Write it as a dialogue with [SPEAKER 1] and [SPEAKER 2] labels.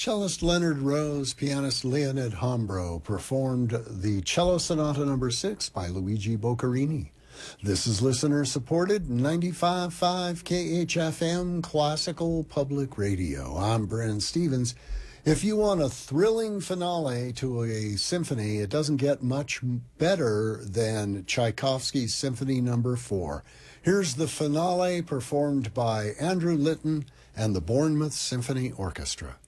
[SPEAKER 1] Cellist Leonard Rose, pianist Leonid Hombro performed the Cello Sonata No. 6 by Luigi Boccherini. This is listener-supported 95.5 KHFM Classical Public Radio. I'm Bren Stevens. If you want a thrilling finale to a symphony, it doesn't get much better than Tchaikovsky's Symphony No. 4. Here's the finale performed by Andrew Litton and the Bournemouth Symphony Orchestra.